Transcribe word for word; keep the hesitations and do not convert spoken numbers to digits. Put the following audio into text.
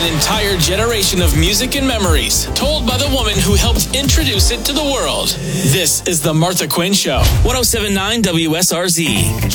an entire generation of music and memories, told by the woman who helped introduce it to the world. This is The Martha Quinn Show, one oh seven point nine W S R Z.